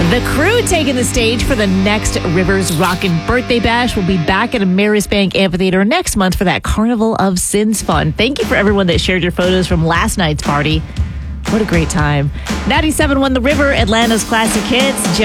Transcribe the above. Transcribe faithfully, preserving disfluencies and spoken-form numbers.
The Crew taking the stage for the next Rivers Rockin' Birthday Bash. We'll be back at Ameris Bank Amphitheater next month for that Carnival of Sins fun. Thank you for everyone that shared your photos from last night's party. What a great time. ninety-seven point one The River, Atlanta's classic hits.